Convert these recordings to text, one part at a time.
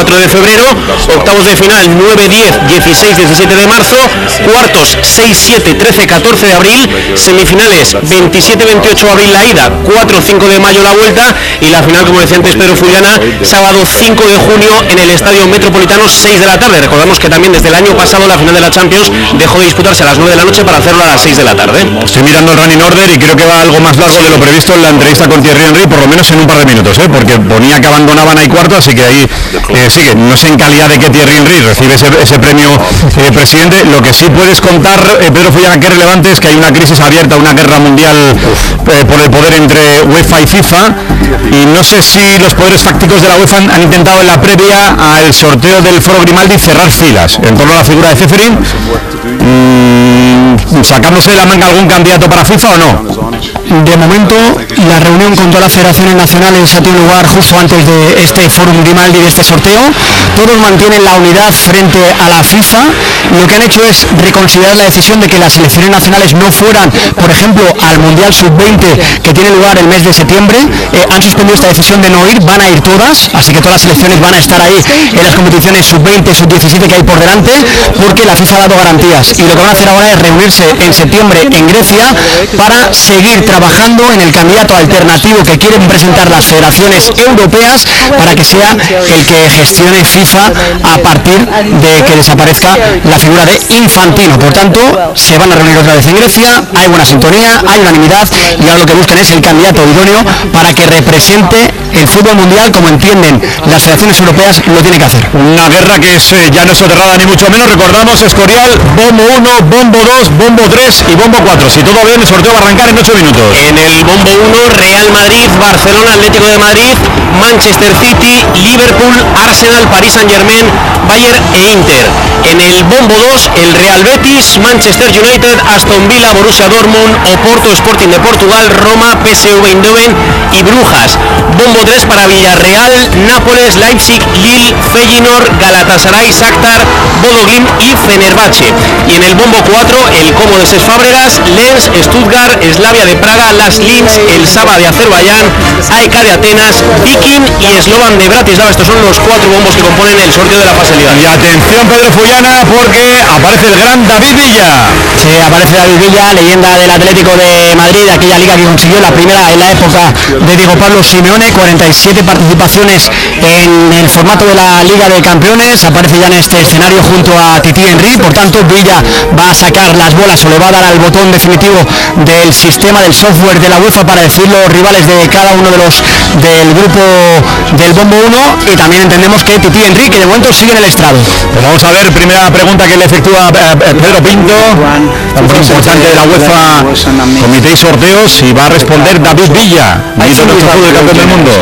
4 de febrero, octavos de final 9, 10, 16, 17 de marzo, cuartos 6, 7, 13, 14 de abril, semifinales 27, 28 de abril la ida, 4, 5 de mayo la vuelta, y la final, como decía antes Pedro Fullana, sábado 5 de junio en el Estadio Metropolitano, 6 de la tarde. Recordamos que también desde el año pasado la final de la Champions dejó de disputarse a las 9 de la noche para hacerlo a las 6 de la tarde. Estoy mirando el running order y creo que va algo más largo de lo previsto en la entrevista con Thierry Henry, por lo menos en un par de minutos, porque ponía que abandonaban ahí cuarto, así que ahí sigue. No sé en calidad de que Thierry Henry recibe ese premio presidente. Lo que sí puedes contar, Pedro Fullana, que es relevante, es que hay una crisis abierta, una guerra mundial por el poder entre UEFA y FIFA, y no sé si los poderes fácticos de la UEFA han intentado en la previa al sorteo del Foro Grimaldi cerrar filas en torno a la figura de Ceferin, sacándose de la manga algún candidato para FIFA o no. De momento, la reunión con todas las federaciones nacionales ha tenido lugar justo antes de este Fórum Grimaldi, de este sorteo. Todos mantienen la unidad frente a la FIFA. Lo que han hecho es reconsiderar la decisión de que las selecciones nacionales no fueran, por ejemplo, al Mundial Sub-20 que tiene lugar el mes de septiembre. Han suspendido esta decisión de no ir, van a ir todas, así que todas las selecciones van a estar ahí en las competiciones Sub-20, Sub-17 que hay por delante, porque la FIFA ha dado garantías. Y lo que van a hacer ahora es reunirse en septiembre en Grecia para seguir trabajando en el candidato alternativo que quieren presentar las federaciones europeas para que sea el que gestione FIFA a partir de que desaparezca la figura de Infantino. Por tanto, se van a reunir otra vez en Grecia, hay buena sintonía, hay unanimidad, y ahora lo que buscan es el candidato idóneo para que represente el fútbol mundial como entienden las federaciones europeas lo tiene que hacer. Una guerra que ya no es soterrada ni mucho menos. Recordamos, Escorial, bombo 1, bombo 2, bombo 3 y bombo 4. Si todo bien, el sorteo va a arrancar en 8 minutos. En el bombo 1, Real Madrid, Barcelona, Atlético de Madrid, Manchester City, Liverpool, Arsenal, Paris Saint-Germain, Bayern e Inter. En el bombo 2, el Real Betis, Manchester United, Aston Villa, Borussia Dortmund, Oporto, Sporting de Portugal, Roma, PSV Eindhoven y Brujas. Bombo 3 para Villarreal, Nápoles, Leipzig, Lille, Feyenoord, Galatasaray, Shakhtar, Bodo Glimt y Fenerbahce. Y en el bombo 4, el Como de Cesc Fábregas, Lens, Stuttgart, Slavia de Praga, Las Linz, el Saba de Azerbaiyán, AEK de Atenas, Viking y Slovan de Bratislava. Estos son los 4 bombos que componen el sorteo de la fase liga. Y atención, Pedro Fullana, porque aparece el gran David Villa. Sí, aparece David Villa, leyenda del Atlético de Madrid, aquella liga que consiguió la primera en la época de Diego Pablo Simeone, 47 participaciones en el formato de la Liga de Campeones. Aparece ya en este escenario junto a Titi Henry. Por tanto, Villa va a sacar las bolas o le va a dar al botón definitivo del sistema, del software de la UEFA para decir los rivales de cada uno de los del grupo del bombo 1, y también entendemos que Titi Henry, que de momento sigue en el estrado. Pues vamos a ver, primera pregunta que le efectúa Pedro Pinto, tan importante de la UEFA, comité y sorteos, y va a responder David Villa, nuestro fútbol campeón del mundo.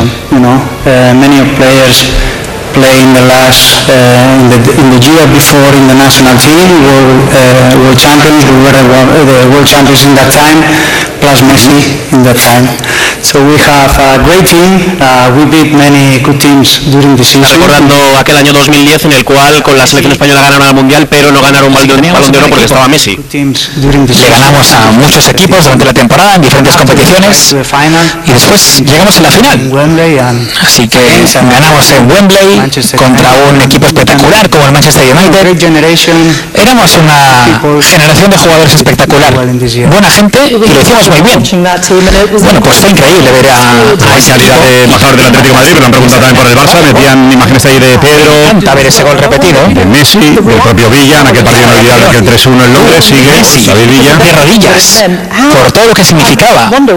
Many of players play in the last in the year before in the national team, world champions. We were the world champions in that time, plus Messi in that time. So we have a great team. We beat many good teams during the season. Recordando aquel año 2010 en el cual con la selección española ganaron al Mundial, pero no ganaron un balón de oro porque estaba Messi. Le ganamos a muchos equipos durante la temporada en diferentes competiciones y después llegamos a la final. Así que ganamos en Wembley contra un equipo espectacular como el Manchester United. Éramos una generación de jugadores espectacular, buena gente, y lo hicimos muy bien. Bueno, pues fue increíble ver a ese calidad de embajador del Atlético de Madrid, pero me han preguntado también por el Barça. Metían imágenes ahí de Pedro, a ver ese gol repetido, de Messi, del propio Villa, en aquel partido inolvidable, aquel 3-1 en Londres. Sigue Messi, David Villa de rodillas, por todo lo que significaba. ¿Dónde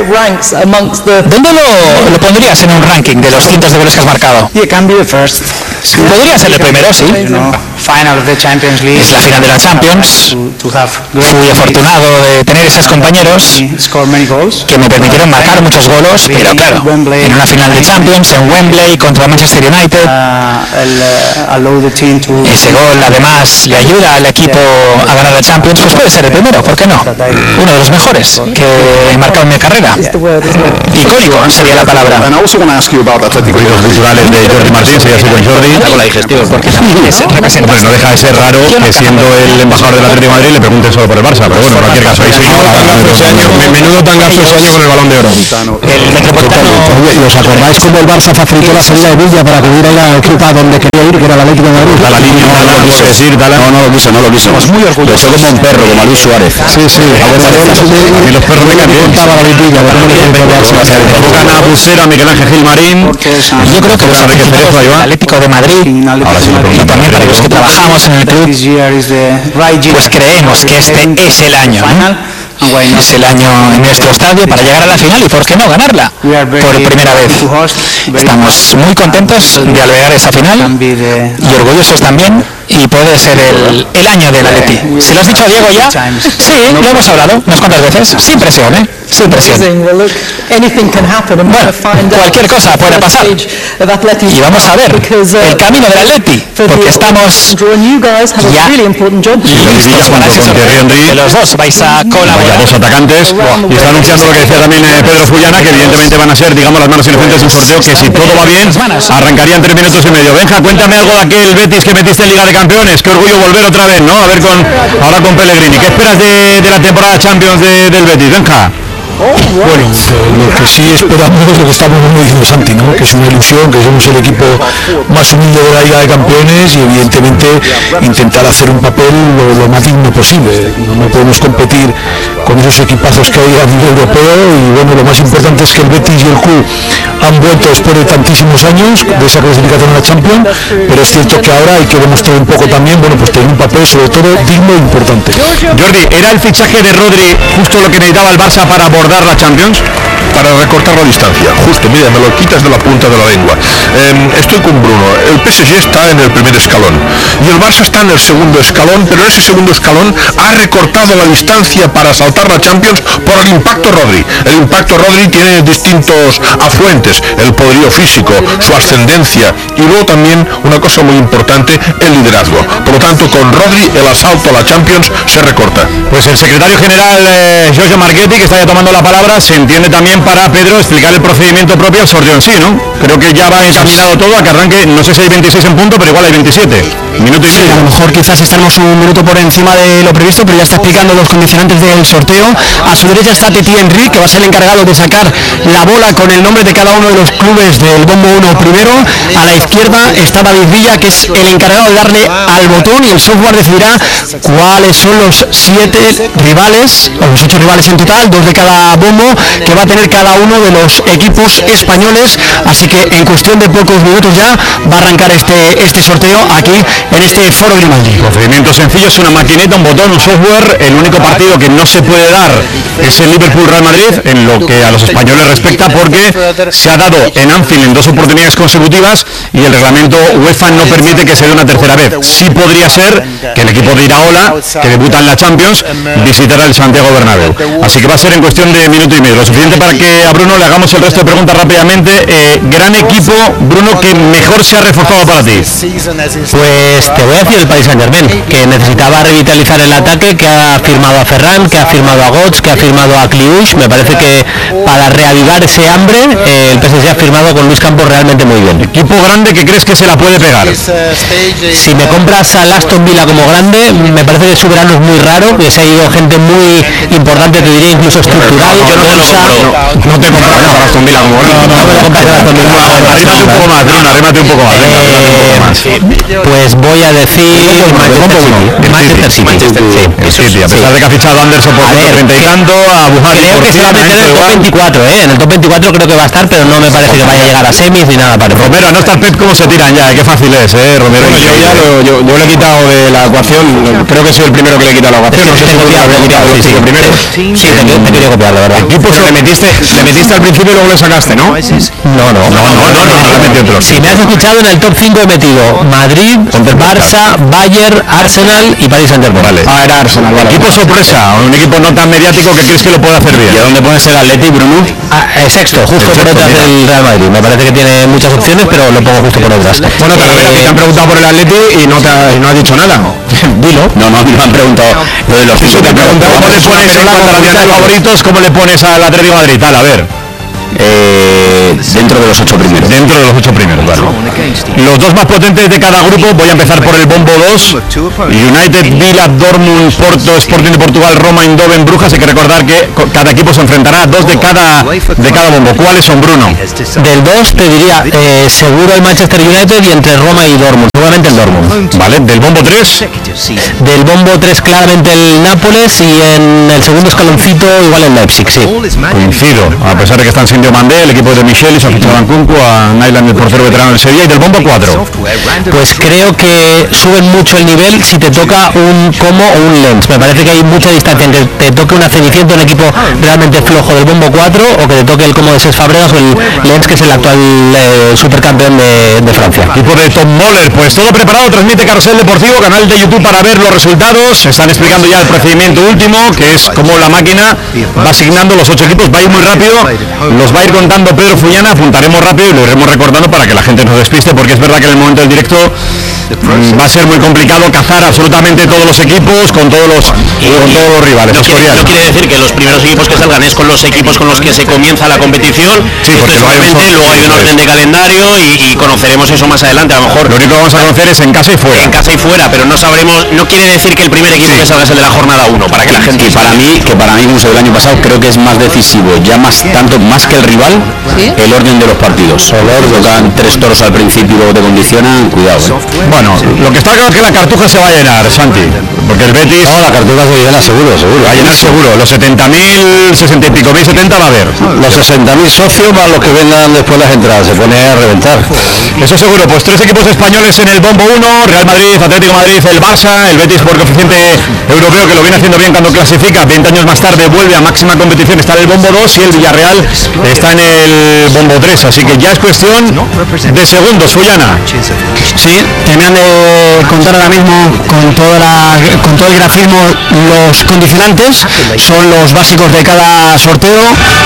lo pondrías en un ranking de los cientos de goles que has marcado? Podría ser el primero, sí. Es la final de la Champions. Fui afortunado de tener esos compañeros que me permitieron marcar muchos goles, pero claro, en una final de Champions en Wembley contra Manchester United, ese gol además le ayuda al equipo a ganar la Champions. Pues puede ser el primero, ¿por qué no? Uno de los mejores que he marcado en mi carrera. Icónico sería la palabra. Ruidos culturales de Jordi Martín, sería así con Jordi. Hago la digestión porque también es representante Hombre, no deja de ser raro que siendo el embajador del Atlético de Madrid le pregunten solo por el Barça, pero bueno, en cualquier caso ahí sí. Menudo tangazo ese año con el Balón de Oro. El Metropolitano. ¿Os acordáis cómo el Barça facilitó la salida de Villa para acudir a la equipa donde quería ir, que era el Atlético de Madrid? A la línea, no lo quiso decir, no lo quiso. Estamos muy orgullosos. Como un perro, como a Luis Suárez. Sí. Y los perros me cambian. Tocan a Busero, a Miguel Ángel Gilmarín. Yo creo que los aficionados del Atlético de Madrid y también para los que trabajamos en el club, pues creemos que este es el año, ¿no? Es el año en nuestro estadio para llegar a la final y, ¿por qué no, ganarla por primera vez? Estamos muy contentos de albergar esa final y orgullosos también, y puede ser el año del Atleti. ¿Se lo has dicho a Diego ya? Sí, lo hemos hablado unas cuantas veces, sin presión, ¿eh? Sin presión. Bueno, cualquier cosa puede pasar. Y vamos a ver el camino del Atleti, porque estamos ya listos para ese sorteo, que los dos vais a colaborar. Dos atacantes, y está anunciando lo que decía también Pedro Fullana, que evidentemente van a ser, digamos, las manos inocentes de un sorteo que, si todo va bien, arrancaría en 3 minutos y medio. Benja, cuéntame algo de aquel Betis que metiste en Liga de Campeones. Qué orgullo volver otra vez, ¿no? A ver, ahora con Pellegrini. ¿Qué esperas de la temporada Champions del Betis, Benja? Bueno, lo que sí esperamos es lo que estamos diciendo Santi, ¿no? Que es una ilusión, que somos el equipo más humilde de la Liga de Campeones y evidentemente intentar hacer un papel lo más digno posible. No podemos competir con esos equipazos que hay a nivel europeo, y bueno, lo más importante es que el Betis y el club han vuelto después de tantísimos años de esa clasificación a la Champions, pero es cierto que ahora hay que demostrar un poco también, bueno, pues tener un papel sobre todo digno e importante. Jordi, ¿era el fichaje de Rodri justo lo que necesitaba el Barça para abordar la Champions? Para recortar la distancia, justo, mira, me lo quitas de la punta de la lengua. Estoy con Bruno, el PSG está en el primer escalón y el Barça está en el segundo escalón, pero ese segundo escalón ha recortado la distancia para saltar la Champions por el impacto Rodri. El impacto Rodri tiene distintos afluentes, el poderío físico, su ascendencia y luego también una cosa muy importante, el liderazgo. Por lo tanto, con Rodri el asalto a la Champions se recorta. Pues el secretario general Giorgio Marchetti, que está ya tomando la palabra, se entiende también para Pedro explicar el procedimiento propio al sorteo en sí, ¿no? Creo que ya va encaminado todo a que arranque, no sé si hay 26 en punto, pero igual hay 27. Minuto y medio. Sí, a lo mejor quizás estamos un minuto por encima de lo previsto, pero ya está explicando los condicionantes del sorteo. A su derecha está Titi Henry, que va a ser el encargado de sacar la bola con el nombre de cada uno de los clubes del bombo 1 primero. A la izquierda está David Villa, que es el encargado de darle al botón, y el software decidirá cuáles son los 7 rivales, o los 8 rivales en total, 2 de cada bombo, que va a tener cada uno de los equipos españoles. Así que en cuestión de pocos minutos ya va a arrancar este sorteo aquí en este Foro Grimaldi. Procedimiento sencillo, es una maquineta, un botón, un software. El único partido que no se puede dar es el Liverpool-Real Madrid, en lo que a los españoles respecta, porque se ha dado en Anfield en 2 oportunidades consecutivas y el reglamento UEFA no permite que se dé una tercera vez. Sí podría ser que el equipo de Iraola, que debuta en la Champions, visitara el Santiago Bernabéu. Así que va a ser en cuestión de minuto y medio, lo suficiente para que a Bruno le hagamos el resto de preguntas rápidamente. Gran equipo, Bruno, que mejor se ha reforzado para ti. Pues te voy a decir el Paris Saint-Germain, que necesitaba revitalizar el ataque, que ha firmado a Ferran, que ha firmado a Götze, que ha firmado a Kliush. Me parece que para reavivar ese hambre, el PSG ha firmado con Luis Campos realmente muy bien. Equipo grande que crees que se la puede pegar. Si me compras al Aston Villa como grande, me parece que su verano es muy raro, que se ha ido gente muy importante, te diría incluso estructural. Yo no te lo compro. No te compras al Aston Villa como grande. No me lo compras al Aston Villa. Arrímate un poco más, Bruno, arrímate un poco más. Pues voy a decir Manchester City. A pesar de que ha fichado a Anderson por 30 y tanto, a Buhari creo por que se va a meter en el top 24, en el top 24 creo que va a estar, pero no me parece que vaya a llegar a semis ni nada parecido. Romero, a no estar Pep, ¿cómo se tiran ya? Qué fácil es, Romero. Bueno, yo le he quitado de la ecuación, creo que soy el primero que le he quitado la ecuación, no sé si lo he quitado el primero. Sí, te quería copiar, la verdad. Le metiste al principio y luego le sacaste, ¿no? No. Si me has escuchado, en el top 5 he metido Madrid, Barça, Bayern, Arsenal y Paris Saint-Germain. Vale. Era Arsenal, vale. Equipo sorpresa, un equipo no tan mediático que crees que lo puede hacer bien. ¿Y a dónde puede ser Atleti, Bruno? Sexto, justo por detrás del Real Madrid. Me parece que tiene muchas opciones, pero lo pongo justo por detrás. Bueno, te han preguntado por el Atleti y no has dicho nada. Dilo. No, me han preguntado lo de los pisos. Te han preguntado ¿Cómo le pones en cuanto a los favoritos? ¿Cómo le pones al Atlético de Madrid? A ver. dentro de los 8 primeros. Dentro de los 8 primeros, vale. Los dos más potentes de cada grupo, voy a empezar por el bombo 2. United, Villa, Dortmund, Porto, Sporting de Portugal, Roma, Eindhoven, Brujas. Hay que recordar que cada equipo se enfrentará a 2 de cada bombo. ¿Cuáles son, Bruno? Del 2 te diría seguro el Manchester United y entre Roma y Dortmund. Seguramente el Dortmund. Vale, del bombo 3. Del bombo 3 claramente el Nápoles y en el segundo escaloncito igual el Leipzig, sí. Coincido, a pesar de que están sin Diomandé, el equipo de Michel y se ha fichado a Nkunku, a Nyland, el portero veterano del Sevilla. Y del bombo 4. Pues creo que suben mucho el nivel si te toca un Como o un Lens. Me parece que hay mucha distancia entre te toque una Cenicienta, un equipo realmente flojo del bombo 4, o que te toque el Como de Cesc Fabregas o el Lens, que es el actual supercampeón de Francia. Equipo de Tom Moller. Pues todo preparado, transmite Carrusel Deportivo, canal de YouTube para ver los resultados. Están explicando ya el procedimiento último, que es como la máquina va asignando los 8 equipos. Va a ir muy rápido, los va a ir contando Pedro Fullana. Apuntaremos rápido y lo iremos recordando para que la gente no despiste, porque es verdad que en el momento del directo va a ser muy complicado cazar absolutamente todos los equipos con todos los rivales. No quiere decir que los primeros equipos que salgan es con los equipos con los que se comienza la competición. Sí, porque luego hay un orden de calendario y conoceremos eso más adelante. A lo mejor lo único que vamos a conocer es en casa y fuera. En casa y fuera, pero no sabremos. No quiere decir que el primer equipo que salga es el de la jornada 1, para que la gente. Y para mí, como se ve el año pasado, creo que es más decisivo, ya más que el rival, el orden de los partidos. Tocan 3 toros al principio y luego te condicionan, cuidado. Bueno, lo que está claro es que la Cartuja se va a llenar, Santi, porque el Betis... No, la Cartuja se llena seguro. Va a llenar seguro, los 70.000, 60 y pico mil, 70 va a haber. Los 60.000 socios más los que vendan después las entradas, se pone a reventar. Eso seguro. Pues 3 equipos españoles en el bombo 1, Real Madrid, Atlético de Madrid, el Barça, el Betis por coeficiente europeo, que lo viene haciendo bien cuando clasifica, 20 años más tarde vuelve a máxima competición, está en el bombo 2 y el Villarreal está en el bombo 3, así que ya es cuestión de segundos. Fullana. Sí, terminan de contar ahora mismo con todo el grafismo los condicionantes, son los básicos de cada sorteo,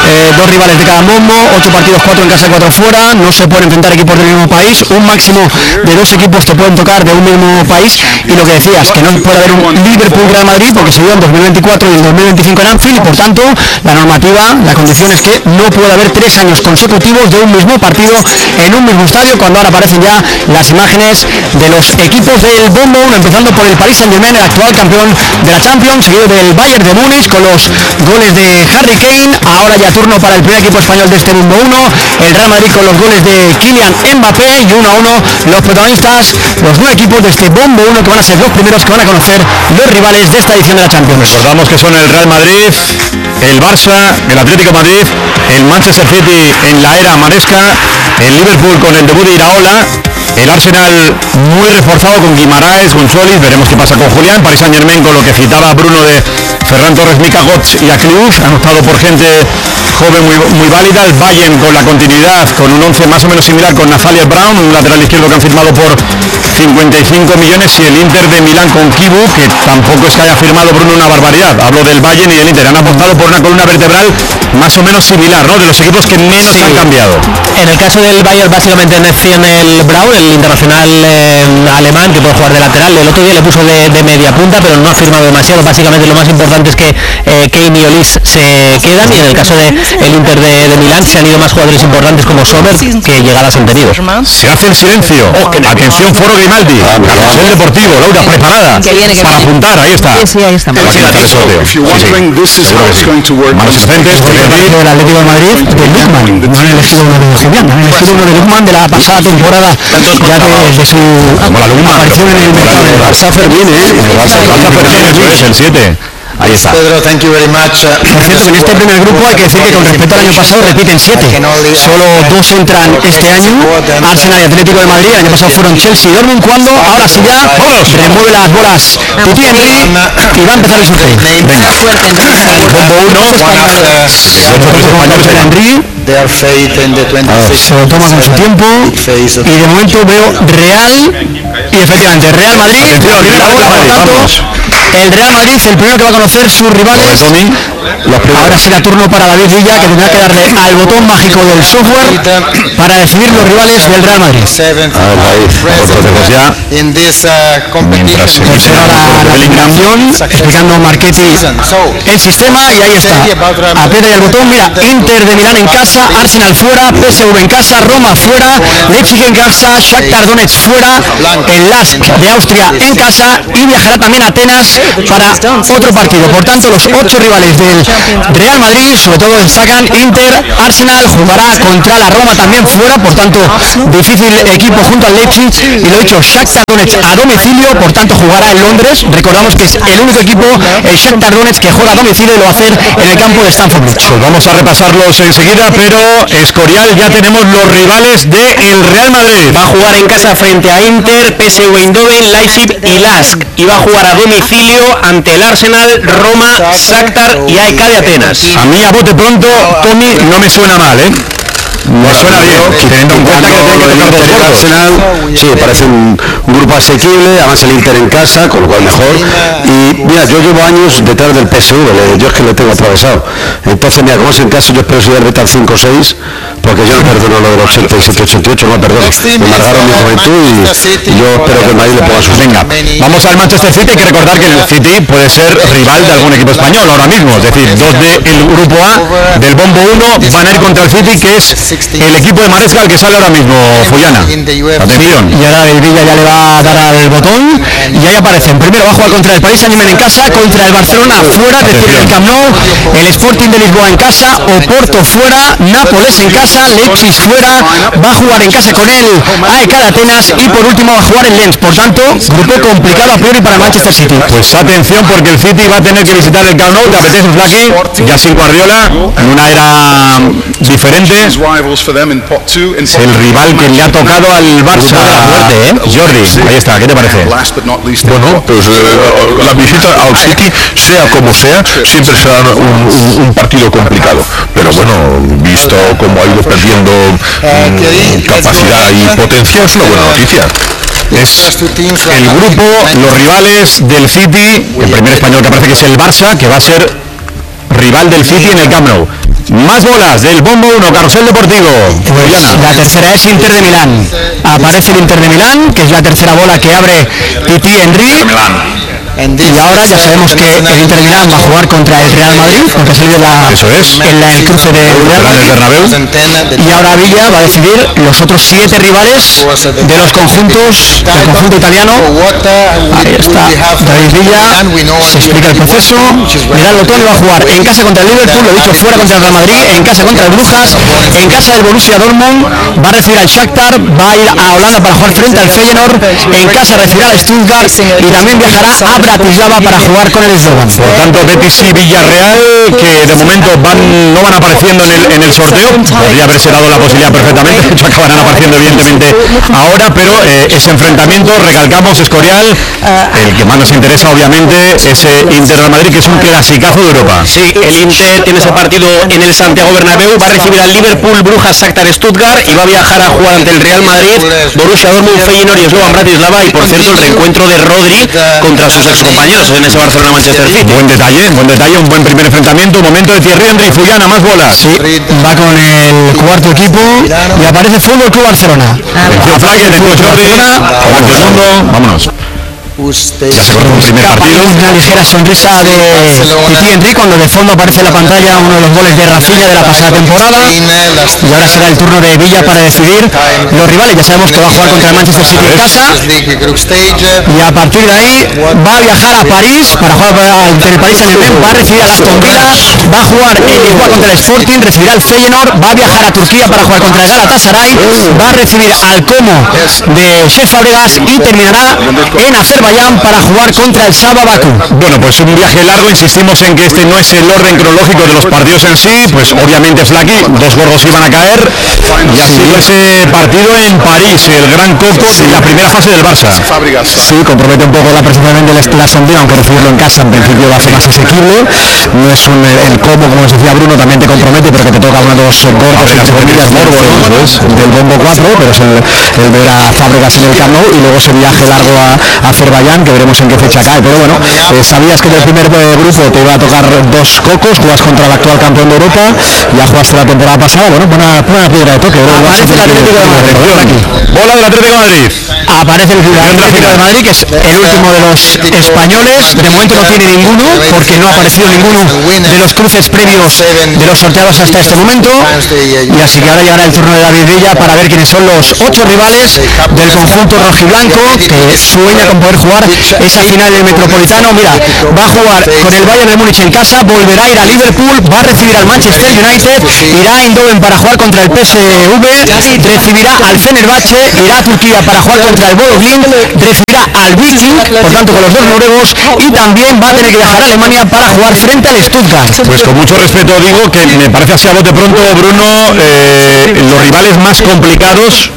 2 rivales de cada bombo, 8 partidos, 4 en casa, 4 fuera, no se pueden enfrentar equipos del mismo país, un máximo de 2 equipos te pueden tocar de un mismo país, y lo que decías, que no puede haber un Liverpool-Real Madrid porque se dio en 2024 y en 2025 en Anfield, y por tanto la normativa, la condición es que no puede haber 3 años consecutivos de un mismo partido en un mismo estadio, cuando ahora aparecen ya las imágenes de los equipos del bombo 1, empezando por el Paris Saint-Germain, el actual campeón de la Champions, seguido del Bayern de Múnich con los goles de Harry Kane. Ahora ya turno para el primer equipo español de este bombo 1, el Real Madrid con los goles de Kylian Mbappé, y 1-1 los protagonistas, los 9 equipos de este bombo 1, que van a ser los primeros que van a conocer los rivales de esta edición de la Champions. Recordamos que son el Real Madrid, el Barça, el Atlético de Madrid, el Manchester City en la era Maresca, el Liverpool con el debut de Iraola, el Arsenal muy reforzado con Guimaraes, con Solis, veremos qué pasa con Julián, Paris Saint-Germain con lo que citaba Bruno de Ferran Torres, Mika Götze y Akliouche, han optado por gente joven muy válida, el Bayern con la continuidad, con un 11 más o menos similar con Nathaniel Brown, un lateral izquierdo que han firmado por 55 millones, y el Inter de Milán con Kibu, que tampoco es que haya firmado Bruno una barbaridad. Hablo del Bayern y del Inter, han apostado por una columna vertebral más o menos similar, ¿no? De los equipos que menos han cambiado. En el caso del Bayern básicamente mencioné el Braun, el internacional alemán, que puede jugar de lateral. El otro día le puso de media punta, pero no ha firmado demasiado. Básicamente lo más importante es que Kane y Olise se quedan, y en el caso del Inter de Milán se han ido más jugadores importantes como Sommer, que llegadas han tenido. Se hace el silencio. Atención, Foro Grimaldi, Carrusel Deportivo, Laura preparada para apuntar. Ahí está. Sí, ahí estamos. Manos inocentes, El Atlético de Madrid de Lukman, no han elegido uno de Julián, han elegido uno de Lukman de la pasada temporada, ya de su aparición en el mercado del Barça Fermín, es el 7. Ahí está. Pedro, thank you very much. Por cierto, en este primer grupo hay que decir que con respecto al año pasado repiten 7. Solo 2 entran este año, Arsenal y Atlético de Madrid. El año pasado fueron Chelsea y Dortmund, cuando ahora sí ya remueve las bolas Titi Henry y va a empezar el sorteo. Venga. Bombo 1, Henry se lo toma con su tiempo, y de momento veo Real, y efectivamente Real Madrid, primera bola, por tanto el Real Madrid, el primero que va a conocer sus rivales. Ahora será turno para David Villa, que tendrá que darle al botón mágico del software para decidir los rivales del Real Madrid. Mientras se la eliminación, explicando Marchetti el sistema, y ahí está. Aprieta ya el botón, mira, Inter de Milán en casa, Arsenal fuera, PSV en casa, Roma fuera, Leipzig en casa, Shakhtar Donetsk fuera, el LASK de Austria en casa, y viajará también a Atenas para otro partido. Por tanto, los 8 rivales del Real Madrid, sobre todo destacan Inter, Arsenal jugará contra la Roma también fuera, por tanto difícil equipo junto al Leipzig, y lo dicho, Shakhtar Donetsk a domicilio, por tanto jugará en Londres. Recordamos que es el único equipo, el Shakhtar Donetsk, que juega a domicilio, y lo va a hacer en el campo de Stamford Bridge. Pues vamos a repasarlos enseguida, pero Escorial, ya tenemos los rivales del Real Madrid. Va a jugar en casa frente a Inter, PSV Eindhoven, Leipzig y LASK, y va a jugar a domicilio ante el Arsenal, Roma, Shakhtar y AEK de Atenas. A mí, a bote pronto, Tommy, no me suena mal, ¿eh? Me suena bien, teniendo en cuenta que tiene que tocar dos gordos. Arsenal, sí, parece un grupo asequible, además el Inter en casa, con lo cual mejor. Y mira, yo llevo años detrás del PSV, yo es que lo tengo atravesado. Entonces, mira, como es en casa, yo espero si vete al 5-6, porque yo no perdono lo del 87-88, no perdono. Me amargaron mi juventud y yo espero que el Madrid le ponga sus. Venga, vamos al Manchester City. Hay que recordar que el City puede ser rival de algún equipo español ahora mismo, es decir, dos del grupo A del bombo 1 van a ir contra el City, que es el equipo de Maresca, el que sale ahora mismo. Fullana, atención. Y ahora el Villa ya le va a dar al botón, y ahí aparecen. Primero va a jugar contra el Paris Saint-Germain en casa, contra el Barcelona fuera, es decir, el Camp Nou, el Sporting de Lisboa en casa, Oporto fuera, Nápoles en casa, Leipzig fuera, va a jugar en casa con el AEK de Atenas, y por último va a jugar el Lens. Por tanto, grupo complicado a priori para Manchester City. Pues atención, porque el City va a tener que visitar el Camp Nou. ¿Te apetece, Flaky? Ya sin Guardiola, en una era diferente. Es el rival que le ha tocado al Barça. Jordi, ahí está, ¿qué te parece? Bueno, pues la visita al City, sea como sea, siempre será un partido complicado. Pero bueno, visto cómo ha ido perdiendo capacidad y potencia, es una buena noticia. Es el grupo, los rivales del City, el primer español que aparece, que es el Barça, que va a ser rival del City en el Camp Nou. Más bolas del bombo 1, Carrusel Deportivo. Pues la tercera es Inter de Milán. Aparece el Inter de Milán, que es la tercera bola que abre Titi Henry. Y ahora ya sabemos que el Inter de Milán va a jugar contra el Real Madrid, porque ha salido el cruce del Real Bernabéu. Y ahora Villa va a decidir los otros 7 rivales de los conjuntos del conjunto italiano. Ahí está David Villa, se explica el proceso, le da el botón y va a jugar en casa contra el Liverpool, lo dicho, fuera contra el Real Madrid, en casa contra el Brujas, en casa del Borussia Dortmund, va a recibir al Shakhtar, va a ir a Holanda para jugar frente al Feyenoord, en casa recibirá al Stuttgart, y también viajará a Bratislava para jugar con el Slovan. Por tanto, Betis y Villarreal, que de momento no van apareciendo en el sorteo. Podría haberse dado la posibilidad perfectamente, de hecho acabarán apareciendo evidentemente ahora, pero ese enfrentamiento, recalcamos, Escorial, el que más nos interesa obviamente, ese Inter de Madrid, que es un clasicazo de Europa. Sí, el Inter tiene ese partido en el Santiago Bernabéu, va a recibir al Liverpool, Brujas, Shakhtar, Stuttgart, y va a viajar a jugar ante el Real Madrid, Borussia Dortmund, Feyenoord y Slovan Bratislava. Y por cierto, el reencuentro de Rodri contra sus excompañeros en ese Barcelona-Manchester City. Buen detalle, un buen primer enfrentamiento. Momento de Thierry Henry. Fullana, más bolas. Sí, va con el cuarto equipo y aparece Fútbol Club Barcelona. Atención, Flyer, de Jordi, segundo, vámonos. Ya se corre un primer partido. Una ligera sonrisa de Titi Henry cuando de fondo aparece en la pantalla uno de los goles de Rafinha de la pasada temporada. Y ahora será el turno de Villa para decidir los rivales. Ya sabemos que va a jugar contra el Manchester City en casa, y a partir de ahí va a viajar a París para jugar ante el Paris Saint-Germain, va a recibir a Aston Villa, va a jugar en Lisboa contra el Sporting, recibirá al Feyenoord, va a viajar a Turquía para jugar contra el Galatasaray, va a recibir al Como de Cesc Fabregas, y terminará en Azerbaiyán para jugar contra el Saba Bakú. Bueno, pues un viaje largo. Insistimos en que este no es el orden cronológico de los partidos en sí. Pues obviamente, Flaky, 2 gordos iban a caer, y ha sido ese partido en París, el gran coco de la primera fase del Barça. Sí, compromete un poco la presentación del Aston Villa, aunque recibirlo en casa en principio va a ser más asequible. No es el Como, como decía Bruno, también te compromete, pero que te toca uno de los gordos, entre comillas, morbo, ¿no? Del bombo 4, pero es el ver a Fábregas en el Camp Nou, y luego ese viaje largo a Azerbaiyán Azerbaiyán, que veremos en qué fecha cae, pero bueno, sabías que del primer grupo te iba a tocar 2 cocos, jugas contra el actual campeón de Europa, ya jugaste la temporada pasada, bueno, buena piedra de toque. Aparece el Atlético de Madrid. Bola del Atlético de Madrid. Aparece el Atlético de Madrid, que es el último de los españoles. De momento no tiene ninguno, porque no ha aparecido ninguno de los cruces previos de los sorteados hasta este momento. Y así que ahora llegará el turno de David Villa para ver quiénes son los 8 rivales del conjunto rojiblanco, que sueña con poder jugar esa final del Metropolitano. Mira, va a jugar con el Bayern de Múnich en casa, volverá a ir a Liverpool, va a recibir al Manchester United, irá a Eindhoven para jugar contra el PSV, recibirá al Fenerbahce, irá a Turquía para jugar contra el Bodo Glimt, recibirá al Viking, por tanto con los 2 noruegos, y también va a tener que viajar a Alemania para jugar frente al Stuttgart. Pues con mucho respeto digo que me parece así a bote pronto, Bruno, los rivales más complicados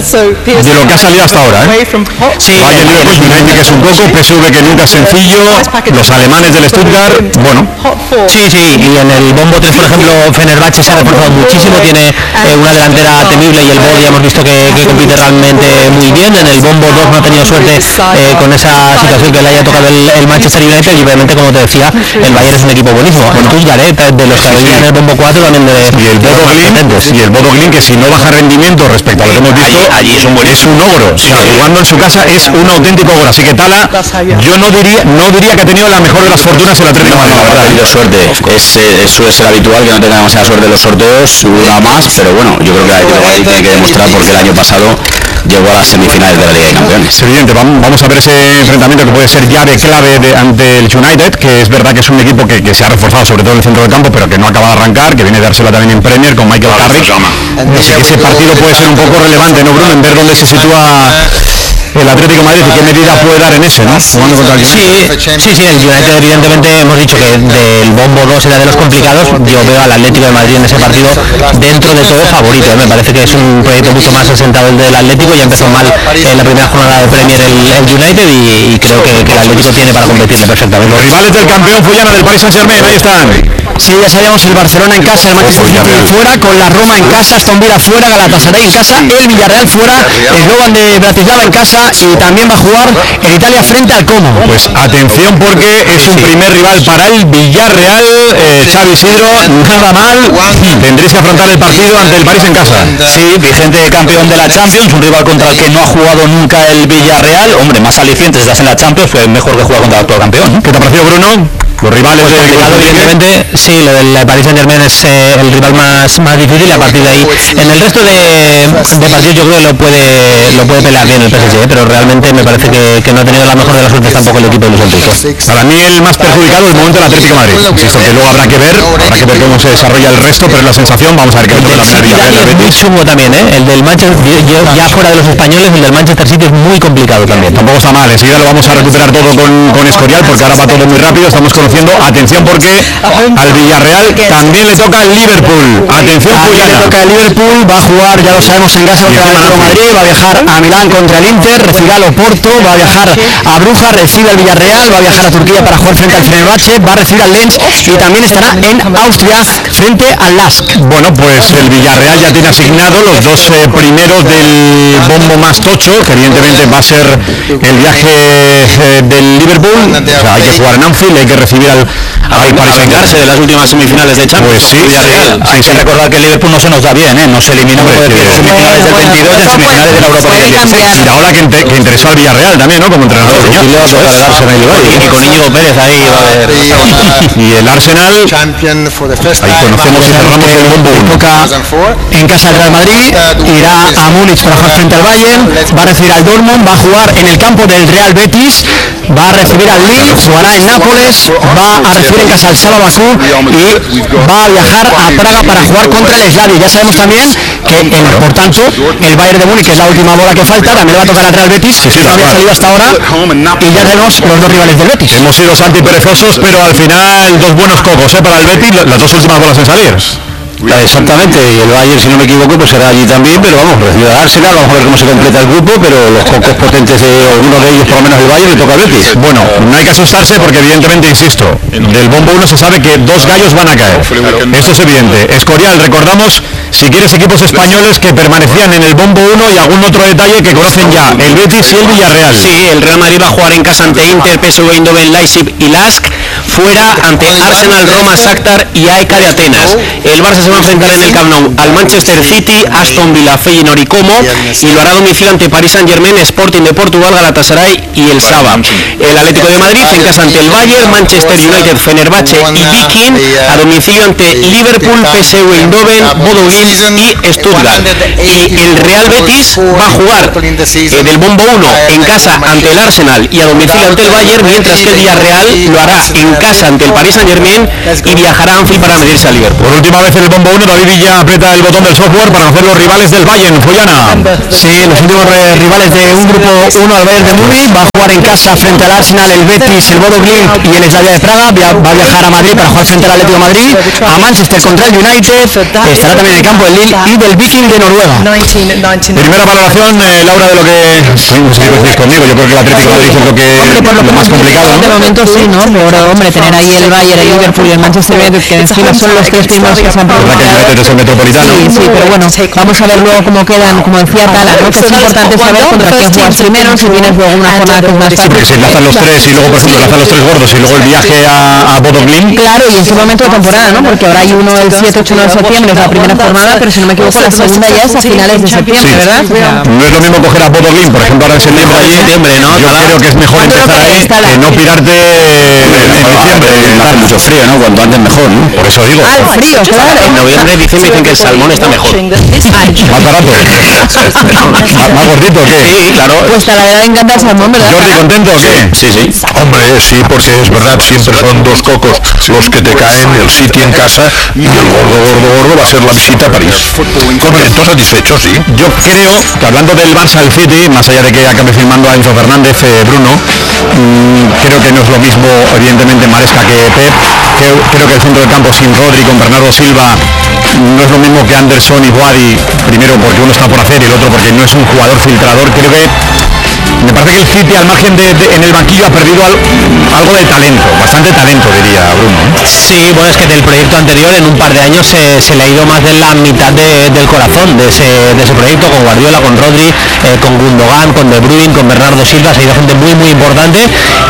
de lo que ha salido hasta ahora. Sí, Bayern Leverkusen, United, que es un coco, PSV, que nunca es sencillo, los alemanes del Stuttgart, bueno. Sí, y en el bombo 3, por ejemplo, Fenerbahce se ha reforzado muchísimo, tiene una delantera temible, y el Bodo ya hemos visto que compite realmente muy bien. En el bombo 2 no ha tenido suerte con esa situación que le haya tocado el Manchester United, y obviamente, como te decía, el Bayern es un equipo buenísimo. El Stuttgart, de los que había en el bombo 4 también y el Bodo Glimt, que si no baja rendimiento respecto a lo que hemos visto, allí es un ogro. Jugando en su casa es un auténtico ogro. Así que Tala, yo no diría que ha tenido la mejor de las fortunas el Atlético de Madrid. Ha tenido suerte, suele ser habitual que no tenga demasiada suerte en los sorteos, una más, pero bueno, yo creo que el Atlético de Madrid tiene que demostrar, porque el año pasado llegó a las semifinales de la Liga de Campeones. Es evidente, vamos a ver ese enfrentamiento que puede ser llave clave ante el United, que es verdad que es un equipo que se ha reforzado sobre todo en el centro del campo, pero que no acaba de arrancar, que viene de dársela también en Premier con Michael Carrick. Así que ese partido puede ser un poco relevante, ¿no, Bruno? En ver dónde se sitúa el Atlético de Madrid y qué medida puede dar en ese, ¿no? Jugando contra el United. Sí, el United evidentemente hemos dicho que del bombo 2 era de los complicados. Yo veo al Atlético de Madrid en ese partido dentro de todo favorito. Me parece que es un proyecto mucho más asentado el del Atlético. Ya empezó mal en la primera jornada de Premier el United, y creo que el Atlético tiene para competirle perfectamente. Los rivales del campeón Fullana del Paris Saint-Germain, ahí están. Sí, ya sabíamos, el Barcelona en casa, el Manchester City fuera, con la Roma en casa, Aston Villa fuera, Galatasaray en casa, el Villarreal fuera, el Slovan de Bratislava en casa, y también va a jugar en Italia frente al Como. Pues atención, porque es un primer rival para el Villarreal. Xavi Isidro, nada mal, tendréis que afrontar el partido ante el París en casa. Sí, vigente campeón de la Champions, un rival contra el que no ha jugado nunca el Villarreal. Hombre, más alicientes estás en la Champions, pues mejor que jugar contra el actual campeón, ¿no? ¿Qué te ha parecido, Bruno? Los rivales pues evidentemente, sí, lo del Paris Saint-Germain es el rival más difícil, y a partir de ahí, en el resto de partidos yo creo que lo puede pelear bien el PSG, pero realmente me parece que no ha tenido la mejor de las suertes tampoco el equipo de Luis Enrique. Para mí el más perjudicado es el momento del Atlético de Madrid. Insisto que luego habrá que ver cómo se desarrolla el resto, pero es la sensación, vamos a ver qué es la Villarreal es muy chungo también, el del Manchester, ya fuera de los españoles, el del Manchester City es muy complicado también. Tampoco está mal, enseguida lo vamos a recuperar todo con Escorial, porque ahora va todo muy rápido, estamos conociendo, atención, porque al Villarreal también le toca el Liverpool. Atención, le toca el Liverpool, va a jugar, ya lo sabemos, en casa contra el Atlético de Madrid, va a viajar a Milán contra el Inter, recibirá al Oporto, va a viajar a Brujas, recibe al Villarreal, va a viajar a Turquía para jugar frente al Fenerbahce, va a recibir al Lens, y también estará en Austria frente al Lask. Bueno, pues el Villarreal ya tiene asignado los 2 primeros del bombo más tocho, que evidentemente va a ser el viaje del Liverpool. O sea, hay que jugar en Anfield, hay que recibir al Paris Saint-Germain de las últimas semifinales de Champions. Pues sí, Villarreal. Hay que recordar que el Liverpool no se nos da bien, nos eliminó en semifinales del 22 y en semifinales de la Europa League. y ahora que interesó al Villarreal también, ¿no? Como entrenador. Y con Íñigo Pérez ahí va a haber. Y el Arsenal, ahí conocemos y cerramos el bombo. Toca en casa del Real Madrid, irá a Múnich para jugar frente al Bayern, va a recibir al Dortmund, va a jugar en el campo del Real Betis, va a recibir al Lille, jugará en Nápoles, va a recibir en casa al Sala Bakú, y va a viajar a Praga para jugar contra el Slavia. Ya sabemos también que, por tanto, el Bayern de Múnich, que es la última bola que falta, también le va a tocar al Real Betis, no había salido hasta ahora, y ya tenemos los 2 rivales del Betis. Hemos sido Santi perezosos, pero al final 2 buenos cocos para el Betis, las 2 últimas bolas en salir. Exactamente, y el Bayern, si no me equivoco, pues será allí también, pero vamos, recibe al Arsenal, vamos a ver cómo se completa el grupo, pero los pocos potentes de alguno de ellos, por lo menos el Bayern, le toca al Betis. Bueno, no hay que asustarse porque evidentemente, insisto, del bombo 1 se sabe que 2 gallos van a caer. Esto es evidente. Escorial, recordamos, si quieres, equipos españoles que permanecían en el bombo 1 y algún otro detalle que conocen ya, el Betis y el Villarreal. Sí, el Real Madrid va a jugar en casa ante Inter, PSV Eindhoven, Leipzig y Lask, fuera ante Arsenal, Roma, Shakhtar y AEK de Atenas. El Barça se va a enfrentar en el Camp Nou al Manchester City, Aston Villa, Feyenoord y Como, y lo hará a domicilio ante Paris Saint-Germain, Sporting de Portugal, Galatasaray y el Saba. El Atlético de Madrid en casa ante el Bayern, Manchester United, Fenerbahce y Viking, a domicilio ante Liverpool, PSV Eindhoven, Bodo Glimt y Stuttgart. Y el Real Betis va a jugar del bombo 1 en casa ante el Arsenal y a domicilio ante el Bayern, mientras que el Villarreal lo hará en casa ante el Paris Saint-Germain y viajará a Anfield para medirse a Liverpool. Por última vez en el bombo 1, David Villa aprieta el botón del software para conocer los rivales del Bayern. Follana. Sí, los últimos rivales de un grupo 1 al Bayern de Múnich. Va a jugar en casa frente al Arsenal, el Betis, el Bodo Glimt y el Slavia de Praga. Va a viajar a Madrid para jugar frente al Atlético de Madrid, a Manchester contra el United, estará también en el campo del Lille y del Viking de Noruega. Primera valoración, Laura, de lo que... No sé si coincidís conmigo, yo creo que el Atlético de Madrid es lo más complicado, ¿no? De momento sí, ¿no? Pero, hombre, tener ahí el Bayern, el Liverpool y el Manchester United, que encima son los 3 primeros que se han ¿Verdad que el United es el Metropolitano? Sí, pero bueno, vamos a ver luego cómo quedan, como decía Tala, ¿no? Que es importante saber contra quién juegas primero, si tienes luego una jornada que es más Sí, porque se enlazan los 3 y luego, por ejemplo, enlazan los 3 gordos y luego el viaje a Bodo Glimt. Claro, y en su momento de temporada, ¿no? Porque ahora hay uno el 7, 8, 9 de septiembre, es la primera jornada, pero si no me equivoco, la segunda ya es a finales de septiembre, ¿verdad? No es lo mismo coger a Bodo Glimt, por ejemplo, ahora en septiembre, ¿no? Yo creo que es mejor empezar ahí que no pirarte en diciembre. Hace mucho frío, ¿no? Cuanto antes mejor, ¿no? Por eso digo. Ah, el frío, claro. En noviembre, diciembre dicen que el salmón está mejor. Más barato. ¿Más gordito o qué? Sí, claro. Pues a la verdad encanta el salmón, ¿verdad? Jordi, ¿contento o qué? Sí. Hombre, sí, porque es verdad, siempre son 2 cocos los que te caen, el City en casa y el gordo va a ser la visita a París. Contento, satisfecho, sí. Yo creo que hablando del Barça al City, más allá de que acabe firmando a Enzo Fernández, Bruno, creo que no es lo mismo, evidentemente, Maresca que Pep. Creo que el centro del campo sin Rodri, con Bernardo Silva, no es lo mismo que Anderson y Boadi, primero porque uno está por hacer y el otro porque no es un jugador filtrador. Creo que me parece que el City, al margen en el banquillo, ha perdido algo de talento, bastante talento, diría Bruno. Sí, bueno, es que del proyecto anterior en un par de años se le ha ido más de la mitad del corazón de ese proyecto, con Guardiola, con Rodri, con Gundogan, con De Bruyne, con Bernardo Silva. Se ha ido gente muy muy importante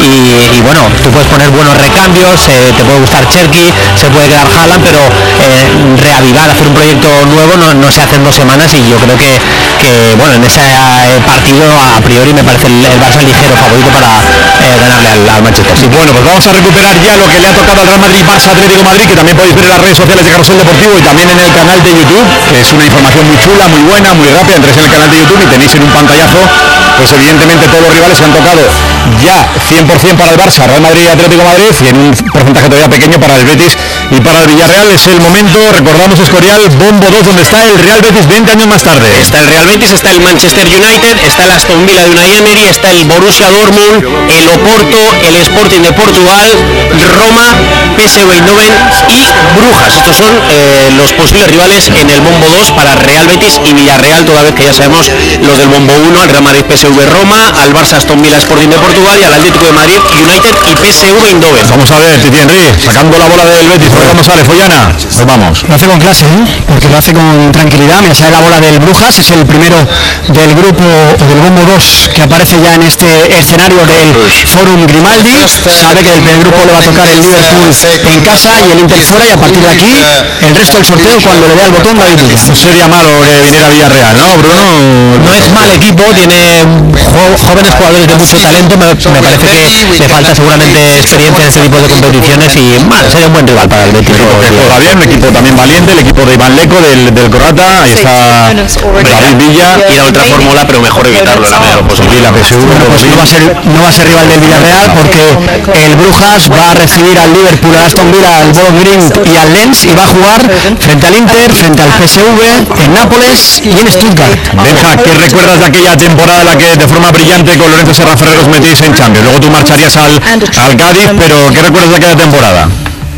y bueno, tú puedes poner buenos recambios, te puede gustar Cherki, se puede quedar Haaland, pero reavivar, hacer un proyecto nuevo no se hace en 2 semanas, y yo creo que bueno, en ese partido a priori me parece el Barça ligero favorito para ganarle al Manchester City. Bueno, pues vamos a recuperar ya lo que le ha tocado al Real Madrid, Barça, Atlético de Madrid, que también podéis ver en las redes sociales de Carrusel Deportivo y también en el canal de YouTube, que es una información muy chula, muy buena, muy rápida. Entréis en el canal de YouTube y tenéis en un pantallazo, pues evidentemente todos los rivales que han tocado ya 100% para el Barça, Real Madrid y Atlético de Madrid, y en un porcentaje todavía pequeño para el Betis y para el Villarreal. Es el momento, recordamos, Escorial, bombo 2, donde está el Real Betis 20 años más tarde. Está el Real Betis, está el Manchester United, está el Aston Villa de Unai Emery, está el Borussia Dortmund, el Oporto, el Sporting de Portugal, Roma, PSV Eindhoven y Brujas. Estos son los posibles rivales en el bombo 2 para Real Betis y Villarreal, toda vez que ya sabemos los del bombo 1, al Real Madrid, PSV, Roma, al Barça, Aston Villa, Sporting de Portugal, y al Atlético de Madrid, United y PSV Eindhoven. Vamos a ver, Titi Henry, sacando la bola del Betis, por cómo sale Follana. Pues vamos. Lo hace con clase, porque lo hace con tranquilidad. Mira, sale la bola del Brujas, es el primero del grupo del bombo 2 que aparece ya en este escenario del Forum Grimaldi. Sabe que el primer grupo le va a tocar el Liverpool en casa y el Inter fuera, y a partir de aquí el resto del sorteo cuando le dé al botón David Villa. No sería malo que viniera Villarreal, ¿no, Bruno? No es mal equipo, tiene jóvenes jugadores de mucho talento. Me parece que le falta seguramente experiencia en este tipo de competiciones y sería un buen rival para el Betis. Juega bien, un equipo también valiente, el equipo de Iván Leco, del croata. Ahí está David Villa. Ir a otra fórmula, pero mejor evitarlo en la medida de lo posible. Y la PSV, Pues no va a ser rival del Villarreal, porque el Brujas va a recibir al Liverpool, al Aston Villa, al Bodo Glimt y al Lens, y va a jugar frente al Inter, frente al PSV, en Nápoles y en Stuttgart. Benja, ¿qué recuerdas de aquella temporada en la que de forma brillante con Lorenzo Serra Ferrer os metéis en Champions? Luego tú marcharías al Cádiz, pero ¿qué recuerdas de aquella temporada?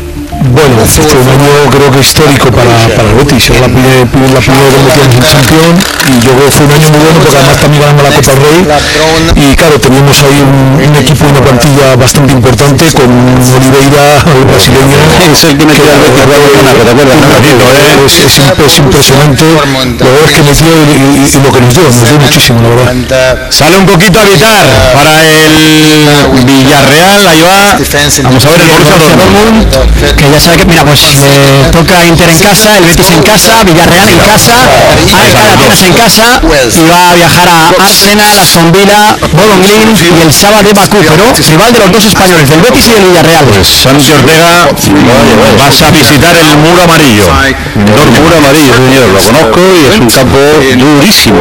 Bueno, fue un año creo que histórico para el Betis, es la primera vez que metíamos en Champions, y yo creo que fue un año muy bueno porque además también ganamos la Copa del Rey, y claro, teníamos ahí un equipo y una plantilla bastante importante con Oliveira, el brasileño, Es el que metió al Betis, es impresionante lo es que metió y lo que nos dio muchísimo, la verdad. Sale un poquito a evitar para el Villarreal, ahí va. Vamos a ver el Borussia Dortmund, que ya sabe que, mira, pues toca Inter en casa, el Betis en casa, Villarreal en casa, Atenas en casa, y va a viajar a Arsenal, Aston Villa, Bolognini y el sábado de Bakú, pero rival de los dos españoles, del Betis y del Villarreal. pues Santi Ortega, vas a visitar el muro amarillo. El muro amarillo, señor, lo conozco y es un campo durísimo.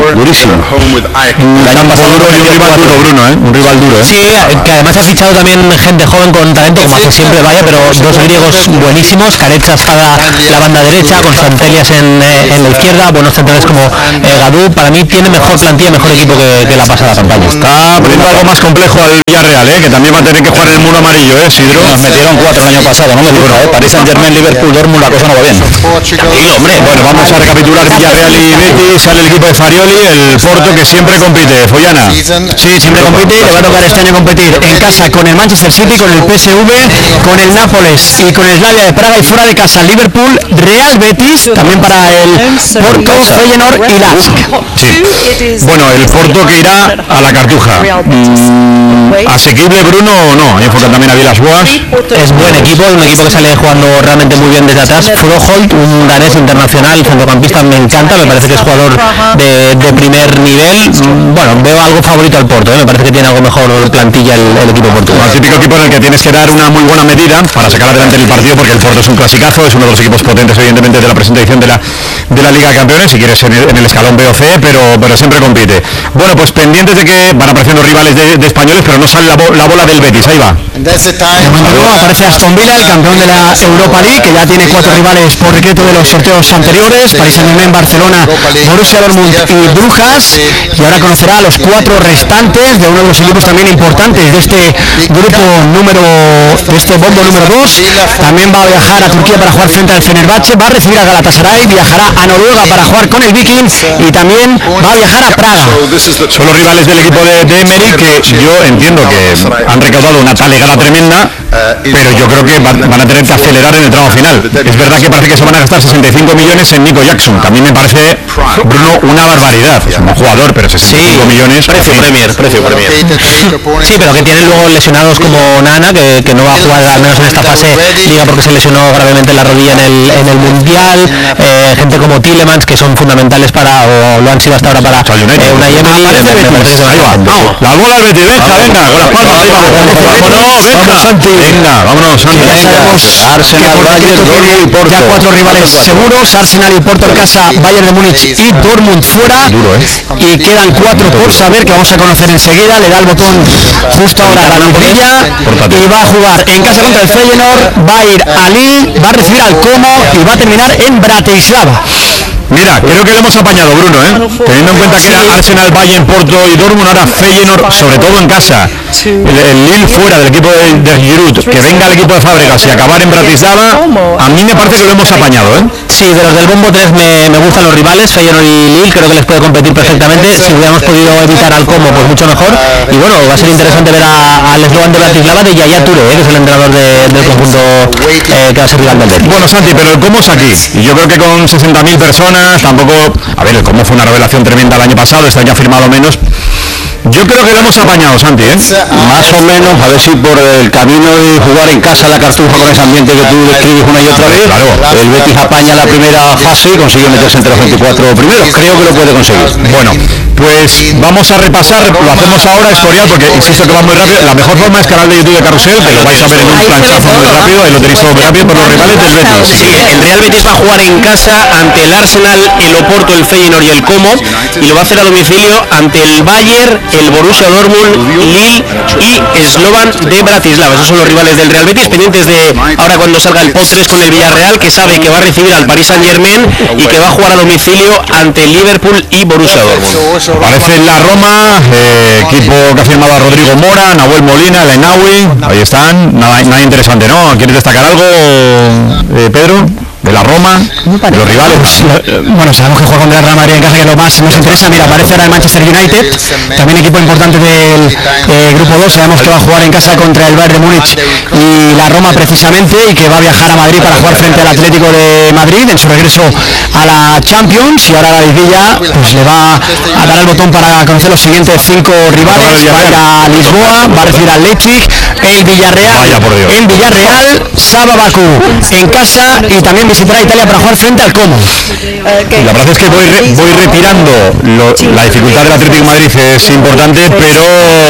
Un campo duro y un rival duro, Bruno, un rival duro, Sí, que además ha fichado también gente joven con talento, como hace siempre, vaya, pero dos griegos buenísimos, Carechas para la banda derecha, con Santelias en la izquierda, buenos centrales como Gadú. Para mí tiene mejor plantilla, mejor equipo que la pasada campaña. Está poniendo algo más complejo al Villarreal, que también va a tener que jugar en el muro amarillo, Sidro. Nos metieron 4 el año pasado, no me gusta, Paris Saint-Germain, Liverpool, Dortmund, la cosa no va bien. Tranquilo, hombre. Bueno, vamos a recapitular Villarreal y Betis. Sale el equipo de Farioli, el Porto, que siempre compite. Follana. Sí, siempre compite, le va a tocar este año competir en casa con el Manchester City, con el PSV, con el Nápoles y con el Slavia de Praga, y fuera de casa Liverpool, Real Betis, también para el Porto, Feyenoord y Lask. Sí. Bueno, el Porto que irá a la Cartuja. ¿Asequible, Bruno, o no? Ahí enfocan también a Vilas-Boas. Es buen equipo, un equipo que sale jugando realmente muy bien desde atrás. Froholt, un danés internacional, centrocampista, me encanta, me parece que es jugador de primer nivel. Bueno, veo algo favorito al Porto, me parece que tiene algo mejor plantilla el equipo portugués. El típico equipo en el que tienes que dar una muy buena medida para sacar adelante el partido, porque el Porto es un clasicazo, es uno de los equipos potentes, evidentemente, de la presente edición de la Liga de Campeones, si quieres en el escalón B o C, pero siempre compite. Bueno, pues pendientes de que van apareciendo rivales de españoles, pero no sale la bola del Betis, ahí va. De momento no, aparece Aston Villa, el campeón de la Europa League, que ya tiene 4 rivales por decreto de los sorteos anteriores: Paris Saint-Germain, Barcelona, Borussia Dortmund y Brujas, y ahora conocerá a los 4 restantes de uno de los equipos también importantes de este grupo de este bombo número 2. También va a viajar a Turquía para jugar frente al Fenerbahce, va a recibir a Galatasaray, viajará a Noruega para jugar con el Viking, y también va a viajar a Praga. Son los rivales del equipo de Emery, que yo entiendo que han recaudado una talegada tremenda, pero yo creo que van a tener que acelerar en el tramo final. Es verdad que parece que se van a gastar 65 millones en Nico Jackson, que a mí me parece, Bruno, una barbaridad. Es un jugador, pero 65 millones... Precio Premier. Sí, pero que tienen luego lesionados como Nana, que no va a jugar al menos en esta fase liga porque se lesionó gravemente la rodilla en el Mundial, gente como Tielemans, que son fundamentales o lo han sido hasta ahora para una Emery. La bola del Betis, venga, con las palmas, ahí vámonos, Santi. Arsenal, Bayern, Dortmund y Porto. Ya 4 rivales seguros: Arsenal y Porto en casa, Bayern de Múnich y Dortmund fuera. Y quedan 4 por saber, que vamos a conocer enseguida. Le da el botón justo ahora a la noticia y va a jugar en casa contra el Feyenoord, va a ir a Lille, va a recibir al Como y va a terminar en Bratislava. Mira, creo que lo hemos apañado, Bruno, teniendo en cuenta que era Arsenal, Bayern, Porto y Dortmund, ahora Feyenoord, sobre todo en casa, el Lille fuera del equipo de Giroud, que venga el equipo de Fábregas y acabar en Bratislava, a mí me parece que lo hemos apañado, Sí, de los del bombo 3 me gustan los rivales, Feyenoord y Lille, creo que les puede competir perfectamente. Si hubiéramos podido evitar al Como, pues mucho mejor. Y bueno, va a ser interesante ver al eslogan de Bratislava de Yaya Touré, que es el entrenador del conjunto que va a ser rival del Betis. Bueno, Santi, pero el Como es aquí, y yo creo que con 60.000 personas, tampoco... A ver, el Como fue una revelación tremenda el año pasado, este año ha firmado menos. Yo creo que lo hemos apañado, Santi, Más o menos, a ver si por el camino de jugar en casa la Cartuja con ese ambiente que tú describes una y otra vez, el Betis apaña la primera fase y consigue meterse entre los 24 primeros. Creo que lo puede conseguir. Bueno, pues vamos a repasar, lo hacemos ahora, Escorial, porque insisto que va muy rápido. La mejor forma es canal de YouTube de Carrusel, que lo vais a ver en un planchazo muy rápido, ahí lo tenéis todo muy rápido por los rivales del Betis. Sí, el Real Betis va a jugar en casa ante el Arsenal, el Oporto, el Feyenoord y el Como, y lo va a hacer a domicilio ante el Bayern, el Borussia Dortmund, Lille y Slovan de Bratislava. Esos son los rivales del Real Betis, pendientes de ahora cuando salga el PO3 con el Villarreal, que sabe que va a recibir al Paris Saint-Germain y que va a jugar a domicilio ante Liverpool y Borussia Dortmund. Aparece en la Roma, equipo que ha firmado a Rodrigo Mora, Nahuel Molina, el Enaui, ahí están, nada interesante, ¿no? ¿Quieres destacar algo, Pedro? De la Roma, de los rivales. Bueno, sabemos que juega contra el Real Madrid en casa, que es lo más nos interesa. Mira, aparece ahora el Manchester United, también equipo importante del grupo 2. Sabemos que va a jugar en casa contra el Bayern de Múnich y la Roma precisamente, y que va a viajar a Madrid para jugar frente al Atlético de Madrid en su regreso a la Champions. Y ahora David Villa pues le va a dar el botón para conocer los siguientes 5 rivales. Va a ir a Lisboa, va a recibir al Leipzig, el Villarreal en Villarreal, Saba Bakú en casa, y también visitará Italia para jugar frente al Como. La verdad es que voy retirando la dificultad del Atlético de Madrid es importante, pero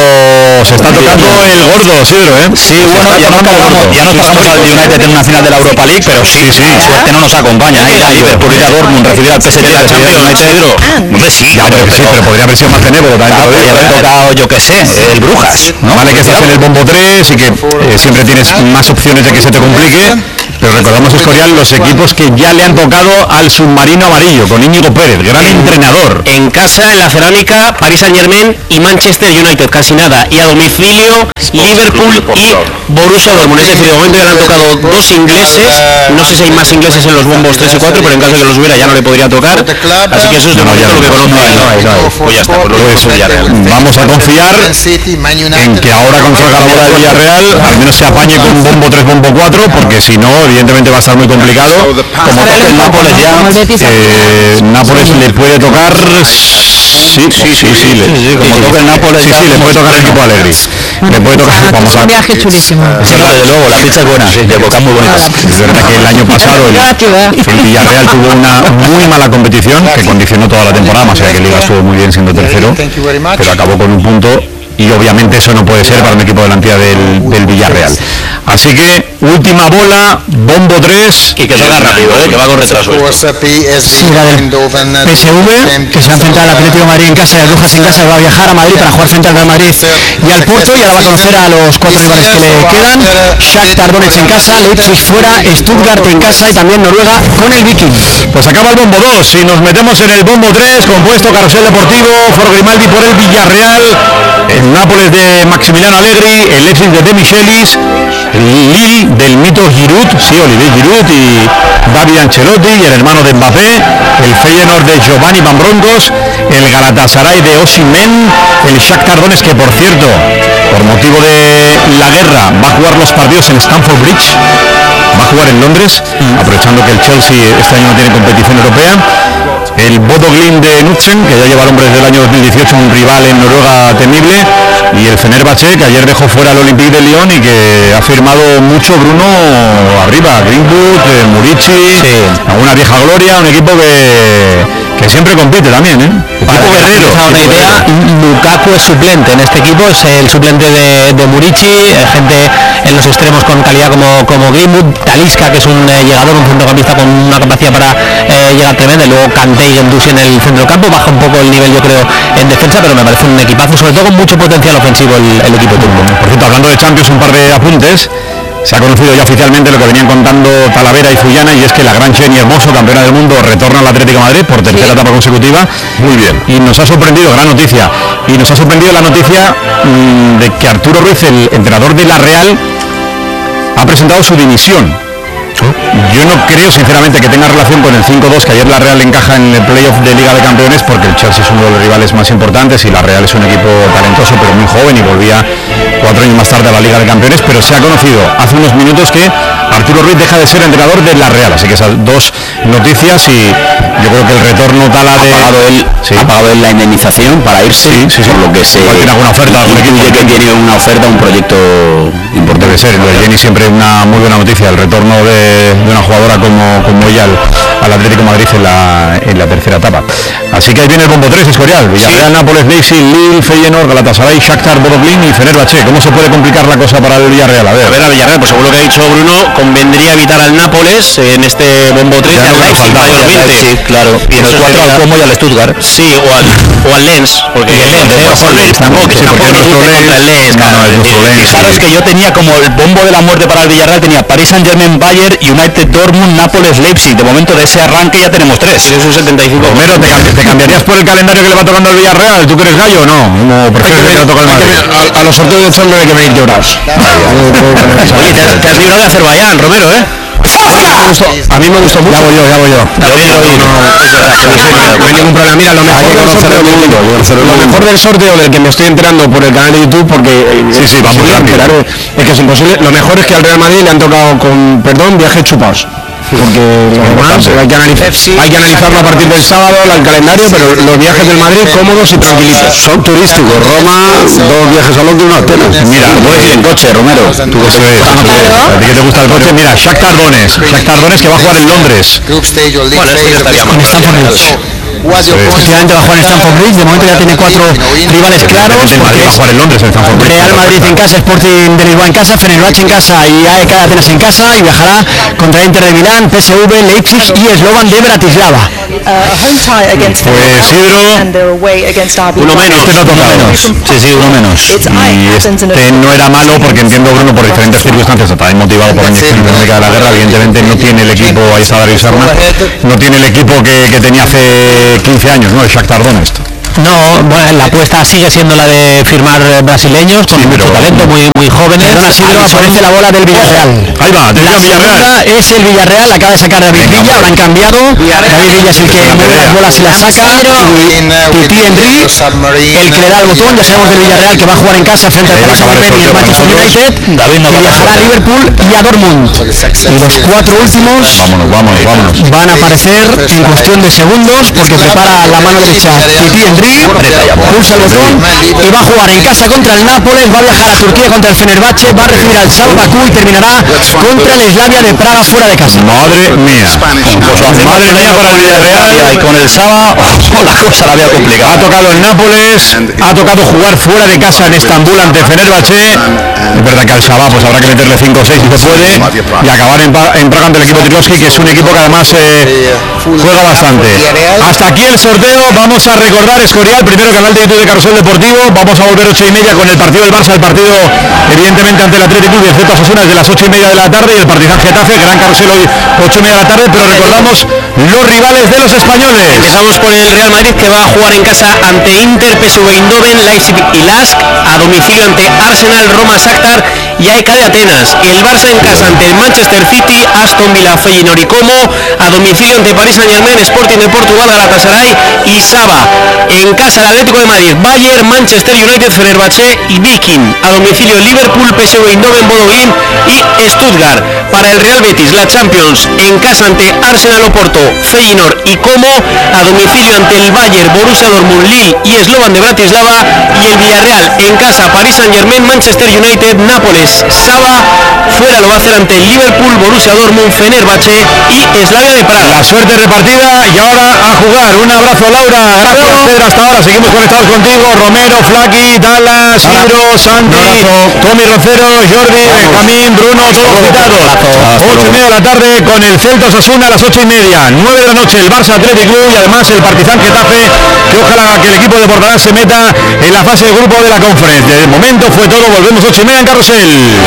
se está tocando el gordo, Isidro, ¿eh? Sí, bueno, ya nos pasamos al United en una final de la Europa League, pero sí, suerte no nos acompaña. Ir a Liverpool, ir a Dortmund, recibir al PSG de la Champions, Isidro. Hombre, sí, pero podría haber sido más benévolo también. Podría haber tocado, yo qué sé, el Brujas, ¿no? Vale que estás en el bombo 3 y que siempre tienes más opciones de que se te complique, pero recordamos, Escorial, los equipos que ya le han tocado al submarino amarillo con Íñigo Pérez, gran entrenador. En casa, en la Cerámica, Paris Saint-Germain y Manchester United, casi nada. Y a domicilio, Liverpool y Borussia Dortmund. Es decir, de momento ya le han tocado 2 ingleses. No sé si hay más ingleses en los bombos 3 y 4, pero en caso de que los hubiera ya no le podría tocar. Así que eso es de momento lo que conoce. Pues ya está, pues luego es Villarreal. Vamos a confiar en que ahora con salga la bola del Villarreal al menos se apañe con bombo 3, bombo 4, porque si no, evidentemente va a estar muy complicado. Como toque el Nápoles ya, Nápoles le puede tocar. Sí, como toque el Nápoles, le puede tocar el equipo Allegri. Le puede tocar, vamos a un viaje chulísimo. Sí, desde luego, la pizza es buena, sí, de bocas muy bonitas. Es verdad que el año pasado el Villarreal tuvo una muy mala competición que condicionó toda la temporada, más allá que Liga estuvo muy bien siendo tercero, pero acabó con un punto. Y obviamente eso no puede ser para un equipo de la entidad del Villarreal. Así que última bola, bombo 3. Y que salga rápido, que va con retraso. Sí, la del PSV, que se va a enfrentar al Atlético de Madrid en casa y al Brujas en casa, va a viajar a Madrid para jugar frente al Real Madrid y al Porto, y ahora va a conocer a los 4 rivales que le quedan. Shakhtar Donetsk en casa, Leipzig fuera, Stuttgart en casa y también Noruega con el Viking. Pues acaba el bombo 2 y nos metemos en el bombo 3, compuesto Carrusel Deportivo, Foro Grimaldi por el Villarreal, el Nápoles de Maximiliano Allegri, el Leipzig de De Michelis, el Lille del mito Giroud, sí, Olivier Giroud y David Ancelotti y el hermano de Mbappé, el Feyenoord de Giovanni Van Bronckhorst, el Galatasaray de Osimhen, el Shakhtar Donetsk, que por cierto, por motivo de la guerra, va a jugar los partidos en Stamford Bridge, va a jugar en Londres, aprovechando que el Chelsea este año no tiene competición europea. El Bodo Glimt de Knudsen, que ya lleva el hombre desde el año 2018, un rival en Noruega temible, y el Fenerbahce, que ayer dejó fuera al Olympique de Lyon y que ha firmado mucho Bruno arriba, Greenwood, Murici, alguna vieja gloria, un equipo que siempre compite también, Equipo guerrero. Una idea, Lukaku es suplente en este equipo, es el suplente de Murici, gente en los extremos con calidad como Greenwood, Talisca, que es un llegador, un centrocampista con una capacidad para llegar tremenda, y luego Kanté y Guendouzi en el centro del campo. Baja un poco el nivel, yo creo, en defensa, pero me parece un equipazo, sobre todo con mucho potencial ofensivo el equipo turco. Por cierto, hablando de Champions, un par de apuntes. Se ha conocido ya oficialmente lo que venían contando Talavera y Fullana, y es que la gran Jenny Hermoso, campeona del mundo, retorna al Atlético de Madrid por tercera etapa consecutiva. Muy bien. Y nos ha sorprendido, gran noticia, y nos ha sorprendido la noticia de que Arturo Ruiz, el entrenador de la Real, ha presentado su dimisión. Yo no creo sinceramente que tenga relación con el 5-2 que ayer la Real encaja en el playoff de Liga de Campeones, porque el Chelsea es uno de los rivales más importantes y la Real es un equipo talentoso pero muy joven y volvía 4 años más tarde a la Liga de Campeones, pero se ha conocido hace unos minutos que Arturo Ruiz deja de ser entrenador de la Real, así que esas dos noticias, y yo creo que el retorno Tala de... ¿Ha pagado él la indemnización para irse? Sí. Por lo que se... ¿Tiene alguna oferta? Incluye que tiene una oferta, un proyecto importante. Debe ser, lo de Jenny siempre una muy buena noticia, el retorno de una jugadora como ella al Atlético de Madrid en la tercera etapa. Así que ahí viene el bombo 3, Escorial. Villarreal, Nápoles, Leipzig, Lille, Feyenoord, Galatasaray, Shakhtar, Bodoglin y Fenerbahce. ¿Cómo se puede complicar la cosa para el Villarreal? A ver, a Villarreal, pues según lo que ha dicho Bruno, convendría evitar al Nápoles en este bombo 3 y al Leipzig mayormente. Sí, claro. Y en el 4 al Como y al Stuttgart. Sí, o al Lens, porque el Lens tampoco contra el Lens. Fijaros que yo tenía como el bombo de la muerte para el Villarreal, tenía Paris Saint-Germain, Bayern, United, Dortmund, Nápoles, Leipzig. De momento de ese arranque ya tenemos 3. Es un 75. Romero, ¿te cambiarías por el calendario que le va tocando al Villarreal? ¿Tú que eres gallo o no? ¿Cómo prefieres que le toque el Madrid? A los sorteos de Champions hay que venir llorados. Oye, te has librado de Azerbaiyán, Romero, ¿eh? A mí me gustó mucho. Ya voy yo. No hay ningún problema. Mira, lo mejor del sorteo del que me estoy enterando por el canal de YouTube, porque sí, vamos rápido. Es que es imposible. Lo mejor es que al Real Madrid le han tocado con, perdón, viajes chupados. Porque además hay que analizarlo a partir del sábado, el calendario, pero los viajes del Madrid cómodos y tranquilitos. Son turísticos. Roma, 2 viajes a Londres, 1 a Atenas. Mira, puedes ir en coche, Romero. ¿Tú qué sabes? ¿A ti que te gusta el coche? Mira, Shakhtar Donetsk que va a jugar en Londres. Bueno, esto ya estaría mal. Efectivamente va a jugar en Stamford Bridge. De momento ya tiene 4 rivales claros. Va a jugar en Londres, en Stamford Bridge. Real Madrid en casa, Sporting de Lisboa en casa, Fenerbahce en casa y AEK de Atenas en casa, y viajará contra Inter de Milán, PSV, Leipzig y Slovan de Bratislava. Pues Isidro, uno menos. Este no toca menos. Sí, uno menos. Y este no era malo porque entiendo, Bruno, por diferentes circunstancias, también motivado por la inyección económica de la guerra. Evidentemente no tiene el equipo, ahí está Darío Serna, no tiene el equipo que tenía hace 15 años, ¿no? El Shakhtar Donetsk. No, bueno, la apuesta sigue siendo la de firmar brasileños con mucho talento, muy jóvenes. Aparece la bola del Villarreal. Ahí va, La segunda es el Villarreal, acaba de sacar David Villa, la han cambiado. David Villa es el que mueve las bolas y las saca. Titi Henry, el que le da el botón. Ya sabemos del Villarreal que va a jugar en casa frente al Paris Saint-Germain y el Manchester United. Y viajará a Liverpool y a Dortmund. Y los 4 últimos van a aparecer en cuestión de segundos, porque prepara la mano derecha Titi Henry. Pulsa el botón y va a jugar en casa contra el Nápoles, va a viajar a Turquía contra el Fenerbahce, va a recibir al Sal Bakú y terminará contra el Slavia de Praga fuera de casa. Madre mía para el Villarreal. Y con el Saba la cosa la había complicado. Ha tocado el Nápoles, ha tocado jugar fuera de casa en Estambul ante Fenerbahce. Es verdad que al Saba pues habrá que meterle 5 o 6 si se puede, y acabar en Praga ante el equipo Trikovski, que es un equipo que además juega bastante. Hasta aquí el sorteo. Vamos a recordar, Escorial, primero canal de YouTube de Carrusel Deportivo. Vamos a volver 8:30 con el partido del Barça, el partido evidentemente ante el Athletic Club y el Celta Osasuna desde las 8:30 de la tarde, y el Partizan Getafe, gran carrusel hoy 8:30 de la tarde, pero recordamos los rivales de los españoles. Empezamos por el Real Madrid, que va a jugar en casa ante Inter, PSV Eindhoven, Leipzig y Lask, a domicilio ante Arsenal, Roma, Shakhtar y AEK de Atenas. El Barça en casa ante el Manchester City, Aston Villa, Feyenoord y Como, a domicilio ante Paris Saint-Germain, Sporting de Portugal, Galatasaray y Saba. En casa el Atlético de Madrid, Bayern, Manchester United, Fenerbahce y Viking. A domicilio Liverpool, PSV Eindhoven, Bodoglin y Stuttgart. Para el Real Betis, la Champions, en casa ante Arsenal, Oporto, Feyenoord y Como. A domicilio ante el Bayern, Borussia Dortmund, Lille y Slovan de Bratislava. Y el Villarreal en casa, Paris Saint-Germain, Manchester United, Nápoles, Saba. Fuera lo va a hacer ante el Liverpool, Borussia Dortmund, Fenerbahce y Slavia de Praga. La suerte repartida y ahora a jugar. Un abrazo, Laura. Gracias, Pedro. Hasta ahora seguimos conectados contigo. Romero, Flaqui, Dallas, Isidro, Santi, Tommy Rocero, Jordi, Benjamín, Bruno, todos citados. 8:30 de la tarde con el Celta Osasuna a las 8:30. 9 de la noche el Barça Athletic Club y además el Partizan Getafe, que ojalá que el equipo de Bordalás se meta en la fase de grupo de la Conference. De momento fue todo. Volvemos 8:30 en Carrusel.